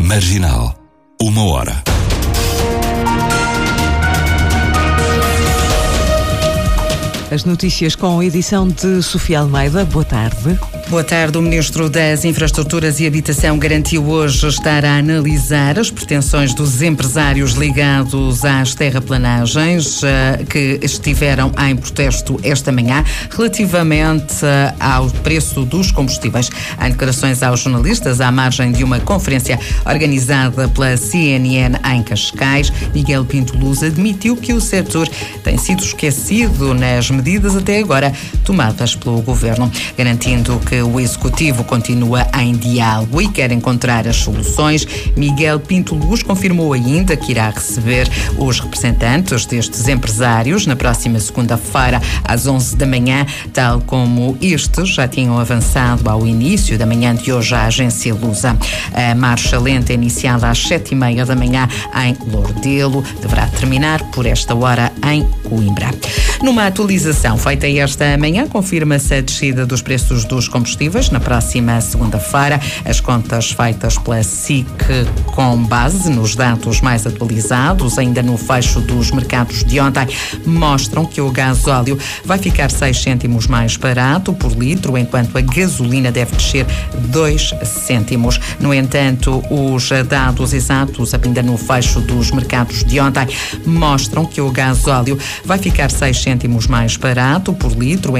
Marginal. 1 hora. As notícias com a edição de Sofia Almeida. Boa tarde. Boa tarde. O Ministro das Infraestruturas e Habitação garantiu hoje estar a analisar as pretensões dos empresários ligados às terraplanagens que estiveram em protesto esta manhã relativamente ao preço dos combustíveis. Em declarações aos jornalistas, à margem de uma conferência organizada pela CNN em Cascais, Miguel Pinto Luz admitiu que o setor tem sido esquecido nas medidas até agora tomadas pelo Governo, garantindo que o Executivo continua em diálogo e quer encontrar as soluções. Miguel Pinto Luz confirmou ainda que irá receber os representantes destes empresários na próxima segunda-feira às 11 da manhã, tal como estes já tinham avançado ao início da manhã de hoje à agência Lusa. A marcha lenta iniciada às 7h30 da manhã em Lordelo deverá terminar por esta hora em Coimbra. Numa atualização feita esta manhã, confirma-se a descida dos preços dos combustíveis na próxima segunda-feira. As contas feitas pela SIC com base nos dados mais atualizados, ainda no fecho dos mercados de ontem, mostram que o gasóleo vai ficar 6 cêntimos mais barato por litro, enquanto a gasolina deve descer 2 cêntimos. No entanto, os dados exatos, ainda no fecho dos mercados de ontem, mostram que o gasóleo vai ficar 6 cêntimos mais barato por litro,